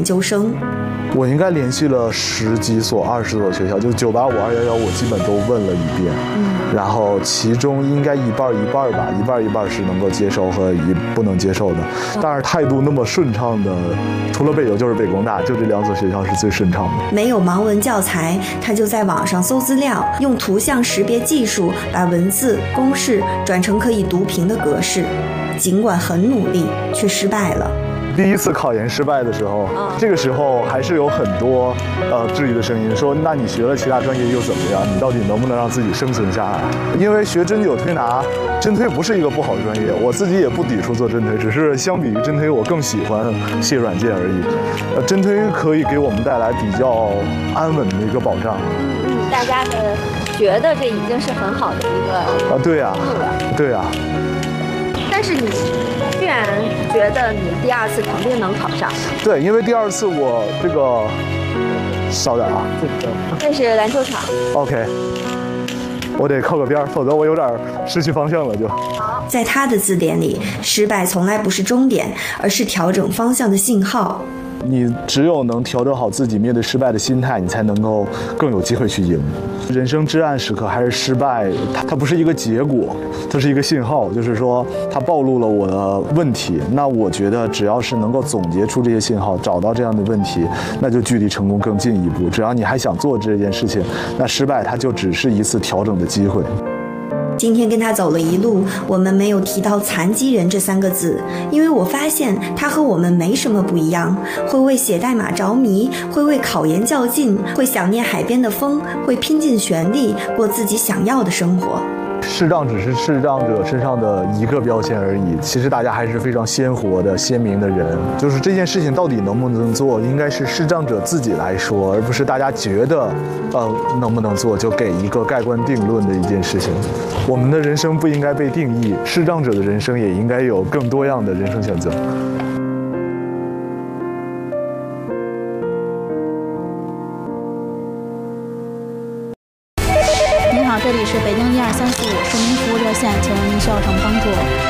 究生。 我应该联系了10几所、20所学校，就985、211，我基本都问了一遍。然后其中应该一半吧，一半是能够接受和不能接受的。但是态度那么顺畅的，除了北邮就是北工大，就这2所学校是最顺畅的。 没有盲文教材，他就在网上搜资料，用图像识别技术把文字、公式转成可以读屏的格式。尽管很努力，却失败了。 第一次考研失败的时候，这个时候还是有很多质疑的声音，说那你学了其他专业又怎么样？你到底能不能让自己生存下来？因为学针灸推拿，针推不是一个不好的专业，我自己也不抵触做针推，只是相比于针推，我更喜欢卸软件而已。针推可以给我们带来比较安稳的一个保障。 大家觉得这已经是很好的一个对呀，对呀。 但是你居然觉得你第2次肯定能考上？ 对，因为第2次我这个，稍等啊， 这是篮球场。 OK， 我得靠个边，否则我有点失去方向了就。 在他的字典里，失败从来不是终点，而是调整方向的信号。 你只有能调整好自己面对失败的心态，你才能够更有机会去赢。人生至暗时刻还是失败，它不是一个结果，它是一个信号，就是说它暴露了我的问题。那我觉得只要是能够总结出这些信号，找到这样的问题，那就距离成功更进一步。只要你还想做这件事情，那失败它就只是一次调整的机会。 今天跟他走了一路，我们没有提到残疾人这3个字，因为我发现他和我们没什么不一样，会为写代码着迷，会为考研较劲，会想念海边的风，会拼尽全力过自己想要的生活。 视障只是视障者身上的一个标签而已，其实大家还是非常鲜活的、鲜明的人。就是这件事情到底能不能做，应该是视障者自己来说，而不是大家觉得，能不能做就给一个盖棺定论的一件事情。我们的人生不应该被定义，视障者的人生也应该有更多样的人生选择。 这里是北京12345市民服务热线，请问您需要什么帮助？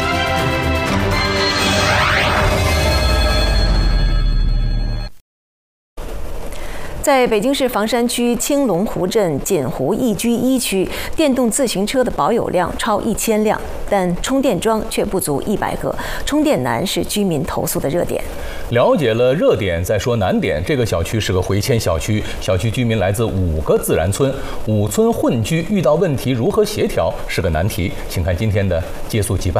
在北京市房山区青龙湖镇锦湖易居1区，电动自行车的保有量超1000辆，但充电桩却不足100个，充电难是居民投诉的热点。 了解了热点，再说难点。这个小区是个回迁小区，小区居民来自5个自然村，5村混居，遇到问题如何协调是个难题。请看今天的接速即办。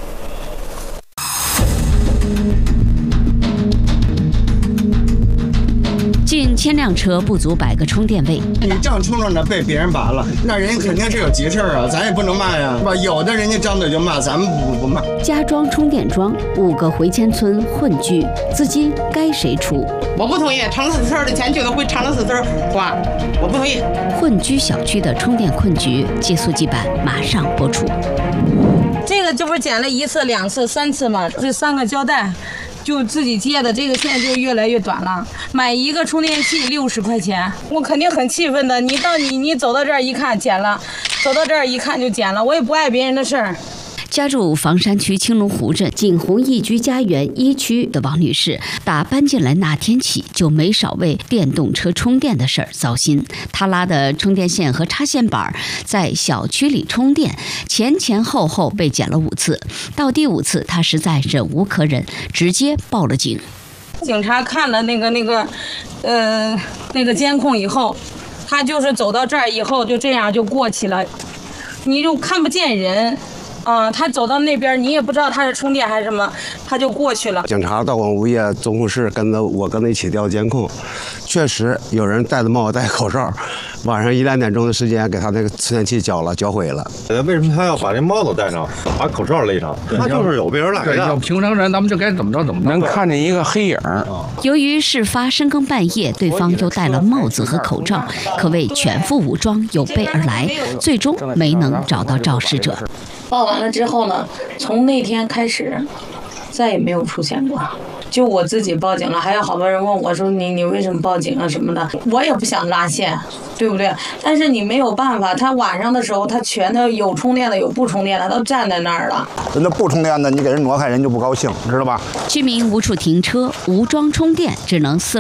近1000辆车不足100个充电位。 你这样冲着呢被别人拔了，那人家肯定是有急事儿啊，咱也不能骂呀，是吧？有的人家张嘴就骂，咱们不骂。 加装充电桩，5个回迁村混居，资金该谁出？ 我不同意，长乐四村的钱就得回长乐四村花，我不同意。 混居小区的充电困局，接速即版马上播出。 这个这不是剪了1次、2次、3次吗？这3个胶带。就自己接的，这个现在就越来越短了。买一个充电器60块钱，我肯定很气愤的。你走到这儿一看剪了，走到这儿一看就剪了，我也不碍别人的事儿。 家住房山区青龙湖镇锦湖易居家园1区的王女士，打搬进来那天起就没少为电动车充电的事儿糟心。她拉的充电线和插线板在小区里充电，前后被剪了5次，到第5次她实在忍无可忍，直接报了警。 警察看了那个监控以后，他就是走到这儿以后就这样就过去了，你就看不见人。他走到那边，你也不知道他是充电还是什么，他就过去了。 警察到我们物业总控室，跟他一起调监控，确实有人戴着帽子戴口罩，晚上1、2点钟的时间给他那个充电器搅毁了。 为什么他要把这帽子戴上，把口罩勒上？他就是有别人来的。 要平常人，咱们就该怎么着怎么着。能看见一个黑影。 由于事发深更半夜，对方又戴了帽子和口罩，可谓全副武装，有备而来，最终没能找到肇事者。 报完了之后呢，从那天开始再也没有出现过。就我自己报警了，还有好多人问我说你为什么报警啊什么的，我也不想拉线，对不对？但是你没有办法，他晚上的时候他全都有充电的有不充电的，都站在那儿了。 那不充电的，你给人挪开，人就不高兴，知道吧？ 居民无处停车，无桩充电，只能4